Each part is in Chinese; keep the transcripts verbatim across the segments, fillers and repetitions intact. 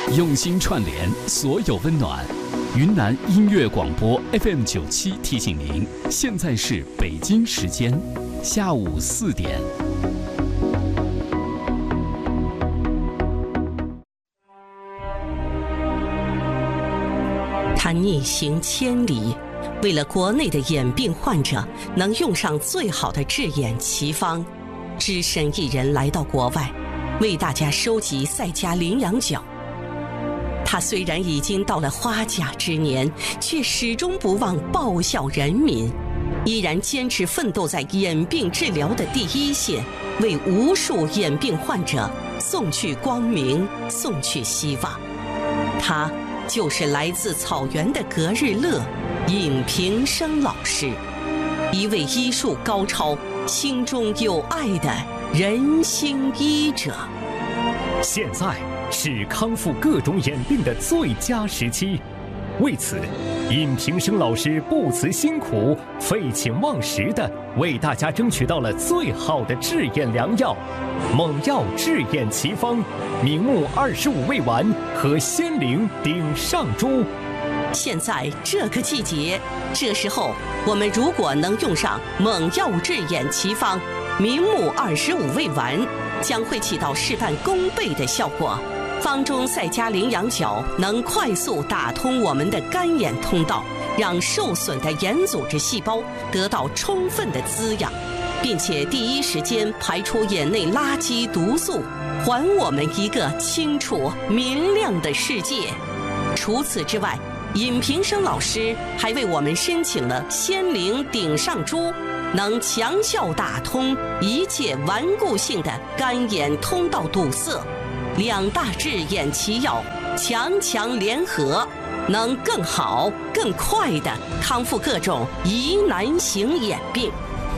用心串联所有温暖。云南音乐广播 F M 九七提醒您，现在是北京时间下午四点。 他逆行千里，为了国内的眼病患者能用上最好的治眼奇方，只身一人来到国外，为大家收集赛迦羚羊角。他虽然已经到了花甲之年，却始终不忘报效人民，依然坚持奋斗在眼病治疗的第一线，为无数眼病患者送去光明，送去希望。他就是来自草原的格日乐尹平生老师，一位医术高超、心中有爱的人心医者。 现在是康复各种眼病的最佳时期，为此，尹平生老师不辞辛苦、废寝忘食地为大家争取到了最好的治眼良药——猛药治眼奇方、明目二十五味丸和仙灵顶上珠。 现在这个季节，这时候我们如果能用上猛药治眼奇方、明目二十五味丸，将会起到事半功倍的效果。方中赛迦羚羊角能快速打通我们的干眼通道，让受损的眼组织细胞得到充分的滋养，并且第一时间排出眼内垃圾毒素，还我们一个清楚明亮的世界。除此之外，尹平生老师还为我们申请了仙灵顶上珠，能强效打通一切顽固性的干眼通道堵塞。两大治眼奇药强强联合，能更好更快地康复各种疑难型眼病。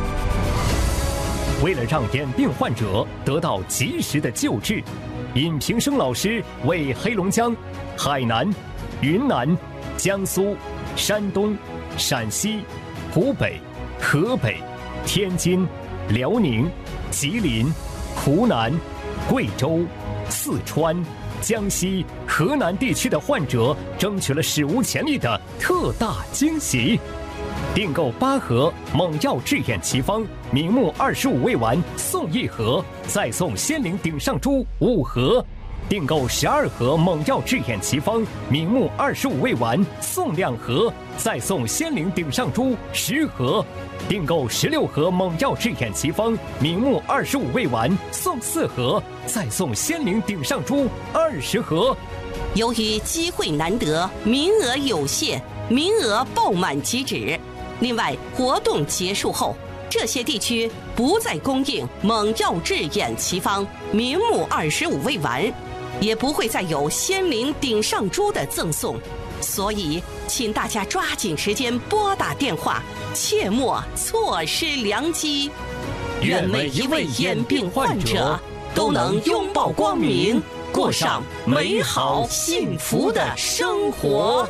为了让眼病患者得到及时的救治，尹平生老师为黑龙江、海南、云南、江苏、山东、陕西、湖北、河北、天津、辽宁、吉林、湖南、贵州、四川、江西、河南地区的患者争取了史无前例的特大惊喜。订购八盒猛药治眼奇方、明目二十五味丸送一盒，再送仙灵顶上珠五盒；订购十二盒猛药治眼奇方、明目二十五味丸送两盒，再送仙灵顶上珠十盒；订购十六盒猛药治眼奇方、明目二十五味丸送四盒，再送仙灵顶上珠二十盒。 由于机会难得，名额有限，名额爆满即止。另外，活动结束后，这些地区不再供应猛药治眼奇方、明目二十五味丸，也不会再有仙灵顶上珠的赠送。所以，请大家抓紧时间拨打电话，切莫错失良机。愿每一位眼病患者都能拥抱光明，过上美好幸福的生活。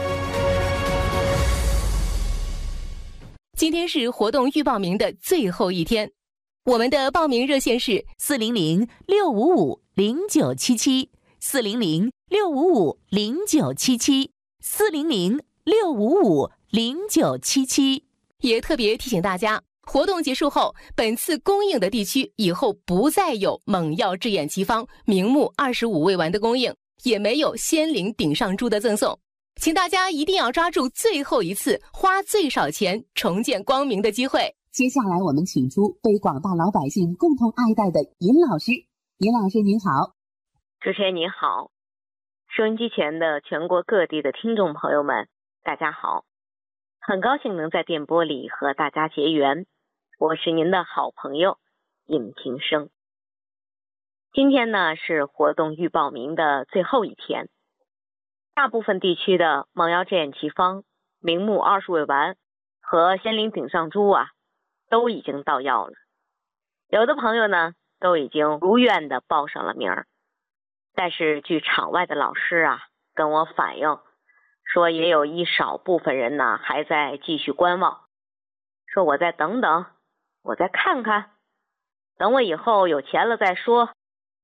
今天是活动预报名的最后一天，我们的报名热线是四零零六五五零九七七，四零零六五五零九七七，四零零六五五零九七七。 也特别提醒大家，活动结束后，本次供应的地区以后不再有猛药治眼奇方、明目二十五味丸的供应，也没有仙灵顶上珠的赠送。请大家一定要抓住最后一次花最少钱重见光明的机会。 接下来我们请出被广大老百姓共同爱戴的尹老师。尹老师您好。 主持人您好，收音机前的全国各地的听众朋友们大家好，很高兴能在电波里和大家结缘，我是您的好朋友尹平生。今天呢是活动预报名的最后一天，大部分地区的猛药治眼奇方、明目二十味丸和仙灵顶上珠啊，都已经到药了。有的朋友呢，都已经如愿的报上了名儿。但是据场外的老师啊跟我反映，说也有一少部分人呢还在继续观望，说我再等等，我再看看，等我以后有钱了再说。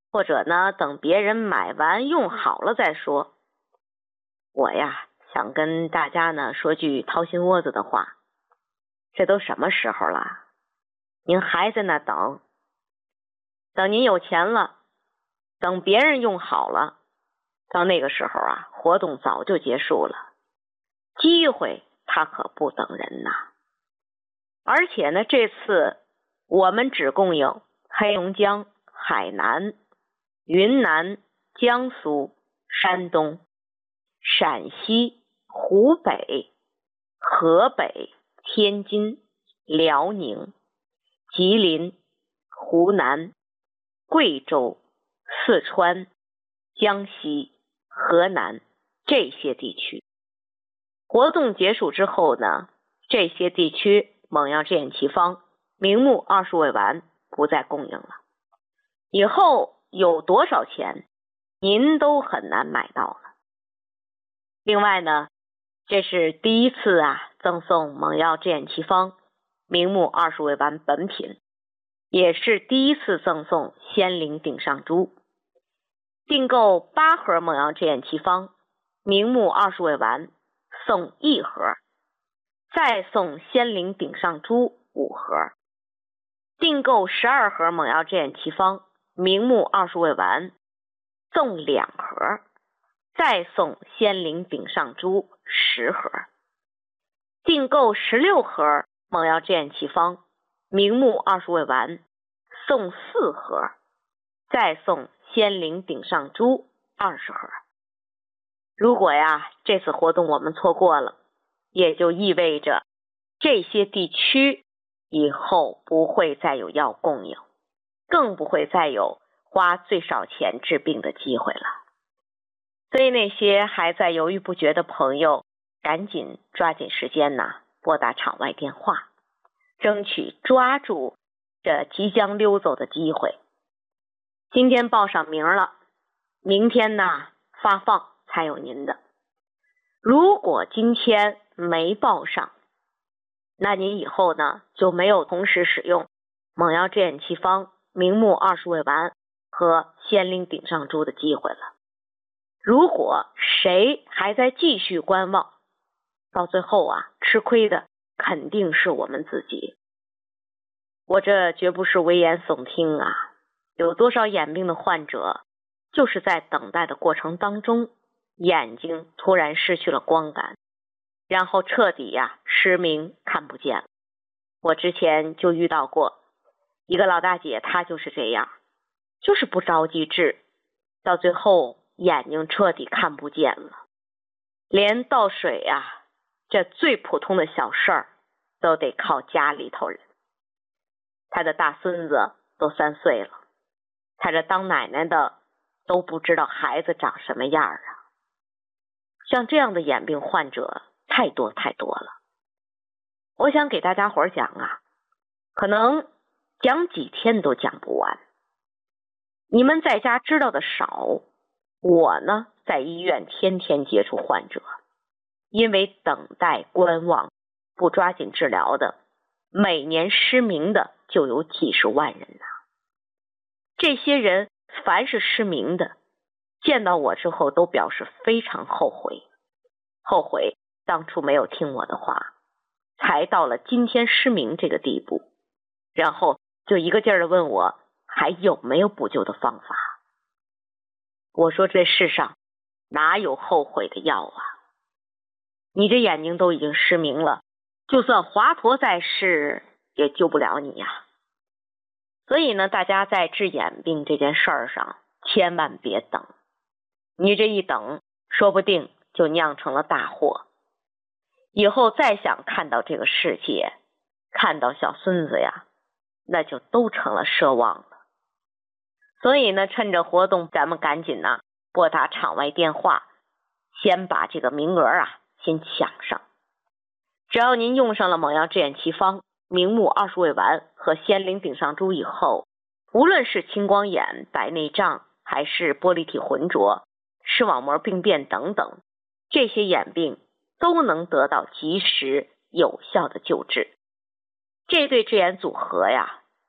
或者呢等别人买完用好了再说。我呀想跟大家呢说句掏心窝子的话，这都什么时候了，您还在那等？等您有钱了，等别人用好了，到那个时候啊，活动早就结束了。机会它可不等人呐。而且呢，这次我们只供应黑龙江、海南、云南、江苏、山东、陕西、湖北、河北、天津、辽宁、吉林、湖南、贵州、四川、江西、河南这些地区。活动结束之后呢，这些地区蒙药制眼奇方明目二十味丸不再供应了。以后有多少钱，您都很难买到了。另外呢，这是第一次啊赠送蒙药制眼奇方明目二十味丸本品，也是第一次赠送仙灵顶上珠。订购八盒蒙药制眼奇方明目二十味丸送一盒，再送仙灵顶上珠五盒。订购十二盒蒙药制眼奇方明目二十味丸送两盒，再送仙灵顶上珠十盒。订购十六盒蒙药制眼奇方明目二十味丸送四盒，再送仙灵顶上珠二十盒。如果呀这次活动我们错过了，也就意味着这些地区以后不会再有药供应，更不会再有花最少钱治病的机会了。所以那些还在犹豫不决的朋友，赶紧抓紧时间呢，拨打场外电话，争取抓住这即将溜走的机会。今天报上名了，明天呢发放才有您的。如果今天没报上，那您以后呢就没有同时使用蒙药制眼奇方明目二十味丸和仙灵顶上珠的机会了。如果谁还在继续观望，到最后啊吃亏的肯定是我们自己。我这绝不是危言耸听啊，有多少眼病的患者就是在等待的过程当中，眼睛突然失去了光感，然后彻底呀、啊、失明看不见了。我之前就遇到过一个老大姐，她就是这样，就是不着急治，到最后眼睛彻底看不见了，连倒水呀、啊、这最普通的小事儿都得靠家里头人。她的大孙子都三岁了，她这当奶奶的都不知道孩子长什么样啊。像这样的眼病患者太多太多了。我想给大家伙讲啊，可能讲几天都讲不完。你们在家知道的少，我呢在医院天天接触患者，因为等待观望不抓紧治疗的，每年失明的就有几十万人呐、啊。这些人凡是失明的，见到我之后都表示非常后悔，后悔当初没有听我的话，才到了今天失明这个地步，然后就一个劲儿的问我还有没有补救的方法。我说这世上哪有后悔的药啊？你这眼睛都已经失明了，就算华佗在世也救不了你呀。所以呢，大家在治眼病这件事儿上千万别等，你这一等说不定就酿成了大祸，以后再想看到这个世界，看到小孙子呀，那就都成了奢望了。所以呢，趁着活动咱们赶紧呢拨打场外电话，先把这个名额啊先抢上。只要您用上了蒙药制眼奇方明目二十味丸和仙灵顶上珠以后，无论是青光眼、白内障还是玻璃体浑浊、视网膜病变等等，这些眼病都能得到及时有效的救治。这对治眼组合呀，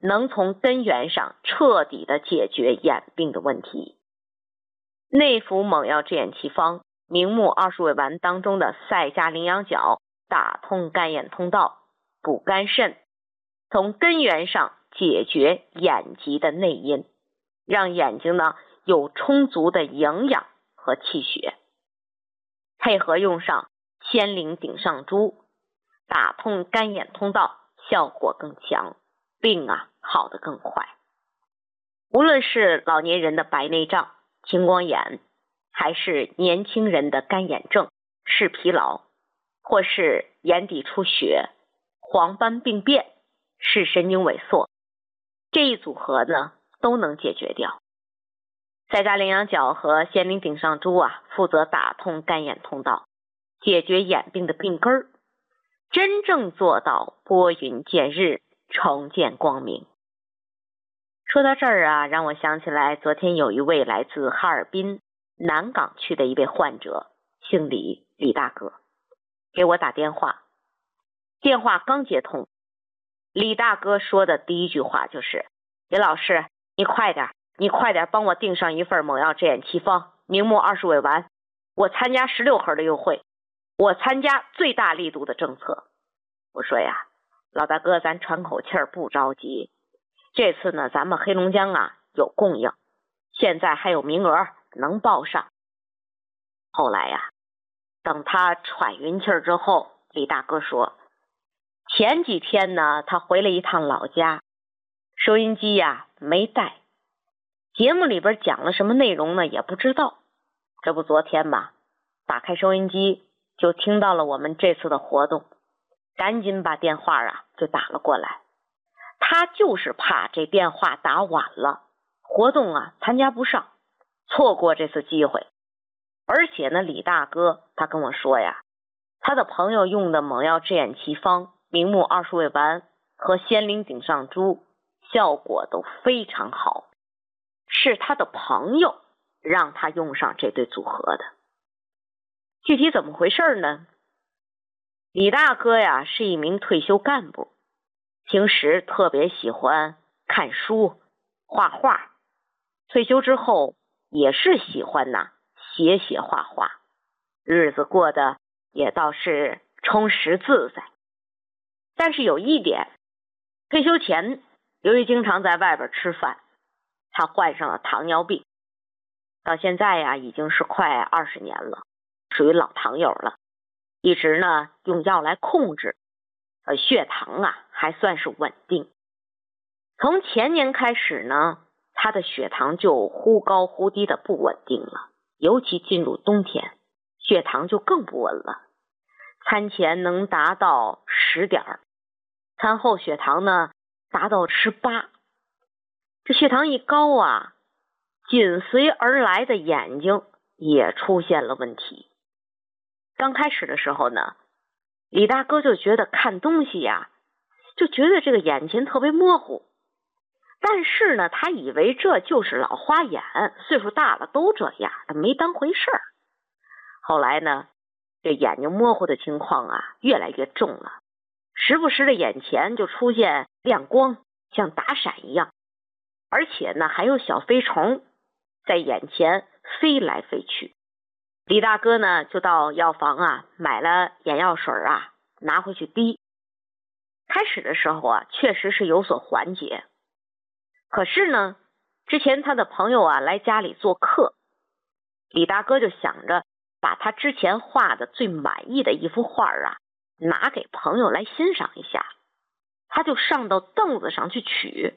能从根源上彻底的解决眼病的问题。内服猛药治眼奇方明目二十味丸当中的赛加羚羊角打通干眼通道，补肝肾，从根源上解决眼疾的内因，让眼睛呢有充足的营养和气血。配合用上仙灵顶上珠，打通干眼通道，效果更强，病啊好得更快。无论是老年人的白内障、青光眼，还是年轻人的干眼症、视疲劳，或是眼底出血、黄斑病变、视神经萎缩，这一组合呢都能解决掉。赛加羚羊角和仙灵顶上珠啊，负责打通干眼通道，解决眼病的病根儿，真正做到拨云见日，重见光明。说到这儿啊，让我想起来昨天有一位来自哈尔滨南岗区的一位患者，姓李，李大哥给我打电话，电话刚接通，李大哥说的第一句话就是：“李老师，你快点，你快点帮我订上一份猛药治眼奇方明目二十味丸，我参加十六盒的优惠，我参加最大力度的政策。”我说呀，老大哥，咱喘口气儿不着急，这次呢咱们黑龙江啊有供应，现在还有名额能报上。后来呀，等他喘匀气儿之后，李大哥说，前几天呢他回了一趟老家，收音机呀没带，节目里边讲了什么内容呢也不知道。这不昨天嘛，打开收音机就听到了我们这次的活动，赶紧把电话啊就打了过来。他就是怕这电话打晚了，活动啊参加不上，错过这次机会。而且呢，李大哥他跟我说呀，他的朋友用的猛药治眼奇方明目二十味丸和仙灵顶上珠效果都非常好，是他的朋友让他用上这对组合的。具体怎么回事呢？李大哥呀是一名退休干部，平时特别喜欢看书、画画，退休之后也是喜欢呐写写画画，日子过得也倒是充实自在。但是有一点，退休前由于经常在外边吃饭，他患上了糖尿病，到现在呀已经是快二十年了，属于老糖友了，一直呢用药来控制，呃血糖啊还算是稳定。从前年开始呢，他的血糖就忽高忽低的不稳定了，尤其进入冬天，血糖就更不稳了。餐前能达到十点，餐后血糖呢达到十八。这血糖一高啊，紧随而来的眼睛也出现了问题。刚开始的时候呢，李大哥就觉得看东西呀，就觉得这个眼前特别模糊。但是呢，他以为这就是老花眼，岁数大了都这样，没当回事儿。后来呢，这眼睛模糊的情况啊越来越重了，时不时的眼前就出现亮光，像打闪一样，而且呢还有小飞虫在眼前飞来飞去。李大哥呢就到药房啊买了眼药水啊，拿回去滴。开始的时候啊确实是有所缓解，可是呢之前他的朋友啊来家里做客，李大哥就想着把他之前画的最满意的一幅画啊拿给朋友来欣赏一下，他就上到凳子上去取，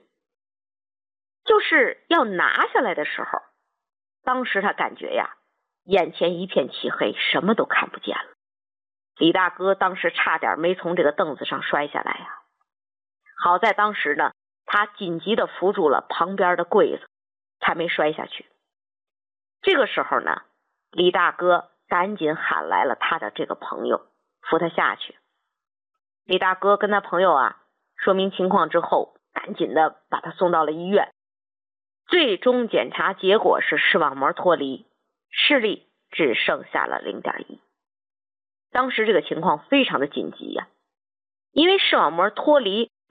就是要拿下来的时候，当时他感觉呀眼前一片漆黑，什么都看不见了。李大哥当时差点没从这个凳子上摔下来呀，好在当时呢他紧急的扶住了旁边的柜子，才没摔下去。这个时候呢，李大哥赶紧喊来了他的这个朋友，扶他下去。李大哥跟他朋友啊说明情况之后，赶紧的把他送到了医院。最终检查结果是视网膜脱离，视力只剩下了 零点一。 当时这个情况非常的紧急呀、啊，因为视网膜脱离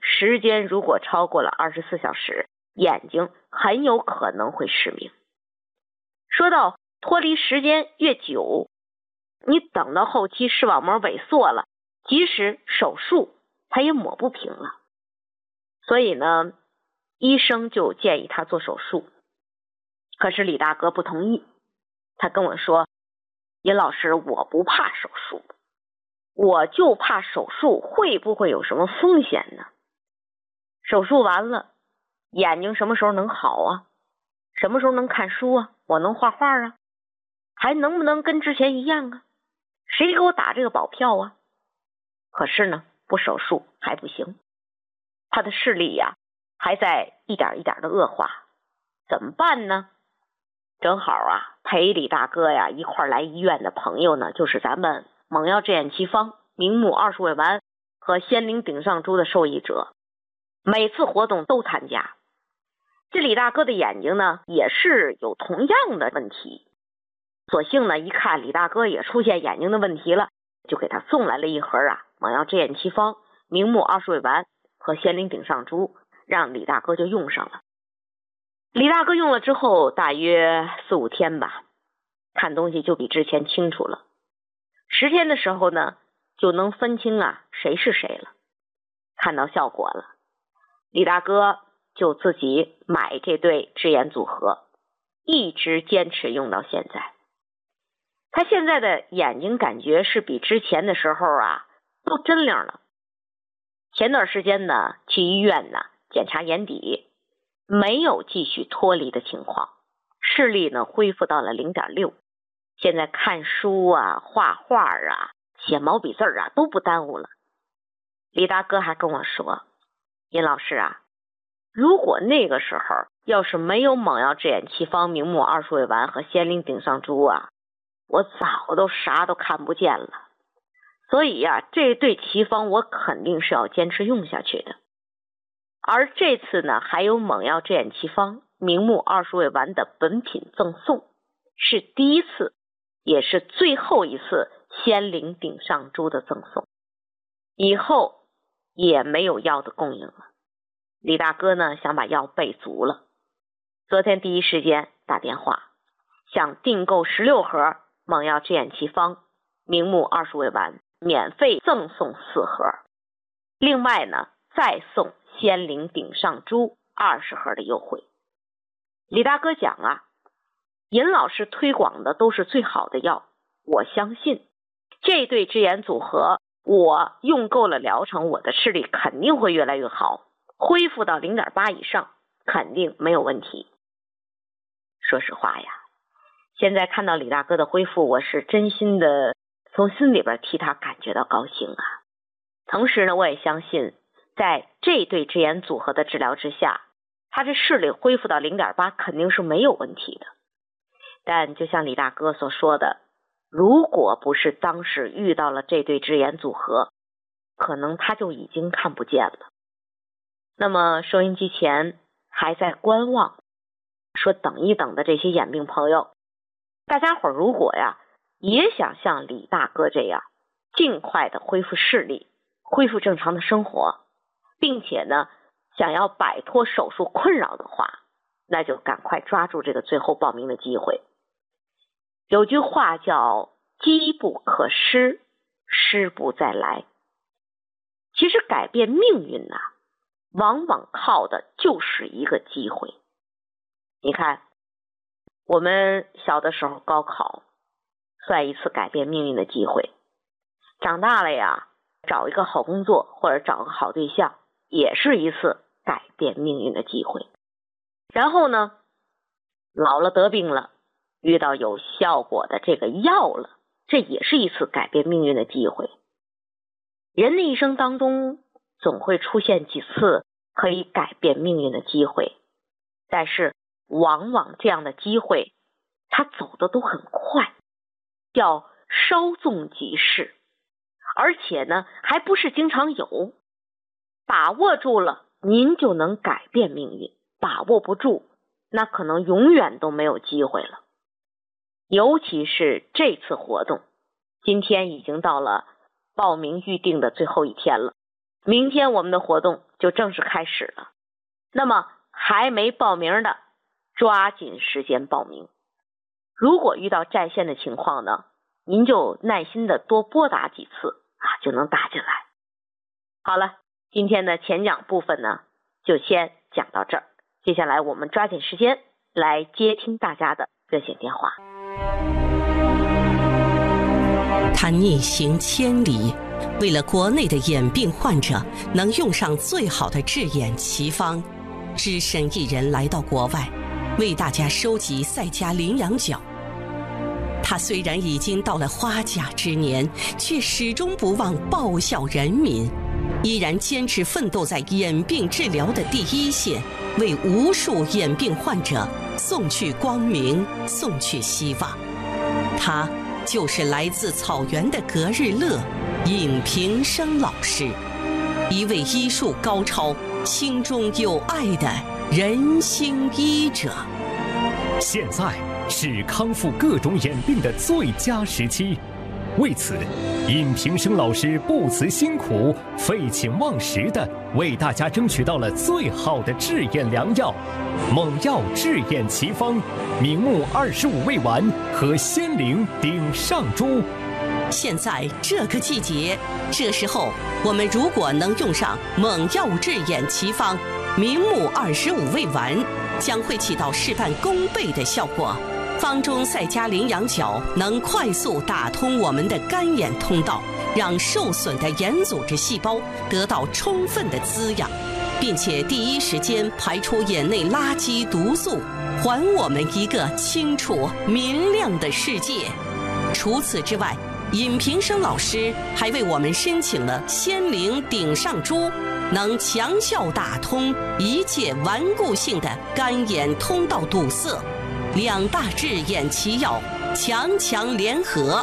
时间如果超过了二十四小时，眼睛很有可能会失明。说到脱离时间越久，你等到后期视网膜萎缩了，即使手术它也抹不平了。所以呢，医生就建议他做手术。可是李大哥不同意，他跟我说，尹老师，我不怕手术，我就怕手术会不会有什么风险呢？手术完了，眼睛什么时候能好啊？什么时候能看书啊？我能画画啊？还能不能跟之前一样啊？谁给我打这个保票啊？可是呢，不手术还不行，他的视力呀还在一点一点的恶化，怎么办呢？正好啊，陪李大哥呀一块来医院的朋友呢，就是咱们猛药智眼奇方、明目二十味丸和仙灵顶上珠的受益者，每次活动都参加。这李大哥的眼睛呢，也是有同样的问题，索性呢，一看李大哥也出现眼睛的问题了，就给他送来了一盒啊猛药智眼奇方、明目二十味丸和仙灵顶上珠，让李大哥就用上了。李大哥用了之后，大约四五天吧，看东西就比之前清楚了。十天的时候呢，就能分清啊谁是谁了。看到效果了，李大哥就自己买这对智眼组合，一直坚持用到现在。他现在的眼睛感觉是比之前的时候啊都真亮了。前段时间呢，去医院呢检查眼底，没有继续脱离的情况，视力呢恢复到了 零点六， 现在看书啊、画画啊、写毛笔字啊都不耽误了。李大哥还跟我说，尹老师啊，如果那个时候要是没有猛药智眼奇方、明目二十味丸和仙灵顶上珠啊，我早都啥都看不见了。所以呀、啊，这对奇方我肯定是要坚持用下去的。而这次呢，还有猛药智眼奇方、明目二十味丸的本品赠送，是第一次，也是最后一次仙灵顶上珠的赠送。以后也没有药的供应了。李大哥呢，想把药备足了。昨天第一时间打电话，想订购十六盒猛药智眼奇方、明目二十味丸，免费赠送四盒。另外呢，再送仙灵顶上珠二十盒的优惠。李大哥讲啊，尹老师推广的都是最好的药，我相信这对智眼组合，我用够了疗程，我的视力肯定会越来越好，恢复到 零点八 以上，肯定没有问题。说实话呀，现在看到李大哥的恢复，我是真心的从心里边替他感觉到高兴啊。同时呢，我也相信在这对智眼组合的治疗之下，他这视力恢复到 零点八 肯定是没有问题的。但就像李大哥所说的，如果不是当时遇到了这对智眼组合，可能他就已经看不见了。那么收音机前还在观望说等一等的这些眼病朋友，大家伙如果呀也想像李大哥这样尽快的恢复视力，恢复正常的生活，并且呢想要摆脱手术困扰的话，那就赶快抓住这个最后报名的机会。有句话叫机不可失，失不再来。其实改变命运呐、啊，往往靠的就是一个机会。你看，我们小的时候高考算一次改变命运的机会，长大了呀，找一个好工作或者找个好对象，也是一次改变命运的机会。然后呢，老了得病了，遇到有效果的这个药了，这也是一次改变命运的机会。人的一生当中总会出现几次可以改变命运的机会，但是往往这样的机会它走的都很快，叫稍纵即逝，而且呢还不是经常有。把握住了，您就能改变命运；把握不住，那可能永远都没有机会了。尤其是这次活动，今天已经到了报名预定的最后一天了，明天我们的活动就就正式开始了。那么还没报名的，抓紧时间报名。如果遇到占线的情况呢，您就耐心的多拨打几次啊，就能打进来。好了，今天的前讲部分呢，就先讲到这儿。接下来我们抓紧时间来接听大家的热线电话。 他逆行千里，为了国内的眼病患者能用上最好的治眼奇方，只身一人来到国外，为大家收集赛迦羚羊角。他虽然已经到了花甲之年，却始终不忘报效人民，依然坚持奋斗在眼病治疗的第一线，为无数眼病患者送去光明，送去希望。他就是来自草原的格日乐尹平生老师，一位医术高超、心中有爱的人心医者。 现在是康复各种眼病的最佳时期，为此，尹平生老师不辞辛苦、废寝忘食地为大家争取到了最好的治眼良药——猛药治眼奇方、明目二十五味丸和仙灵顶上珠。 现在这个季节，这时候我们如果能用上猛药治眼奇方、明目二十五味丸，将会起到事半功倍的效果。方中赛迦羚羊角能快速打通我们的干眼通道，让受损的眼组织细胞得到充分的滋养，并且第一时间排出眼内垃圾毒素，还我们一个清楚明亮的世界。除此之外，尹平生老师还为我们申请了仙灵顶上珠，能强效打通一切顽固性的干眼通道堵塞。两大治眼奇药强强联合，